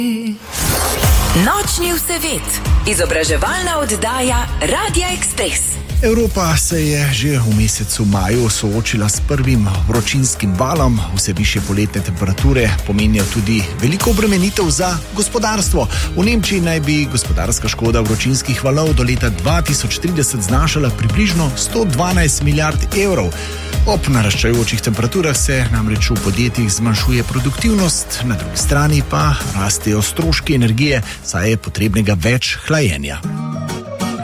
Nočni vsevet, izobraževalna oddaja Radia Ekspres. Evropa se je že v mesecu maju soočila s prvim vročinskim valom. Vse višje poletne temperature pomenijo tudi veliko obremenitev za gospodarstvo. V Nemčiji naj bi gospodarska škoda vročinskih valov do leta 2030 znašala približno 112 milijard evrov. Ob naraščajočih temperaturah se namreč v podjetjih zmanjšuje produktivnost, na drugi strani pa rastejo stroški energije, saj je potrebnega več hlajenja.